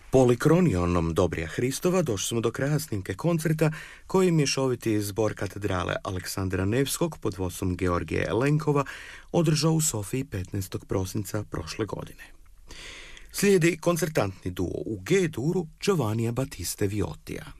Polikronionom Dobrija Hristova došli smo do kraja snimke koncerta koji mješoviti zbor katedrale Aleksandra Nevskog pod vodstvom Georgije Elenkova održao u Sofiji 15. prosinca prošle godine. Slijedi koncertantni duo u G-duru Giovannija Battiste Viotija.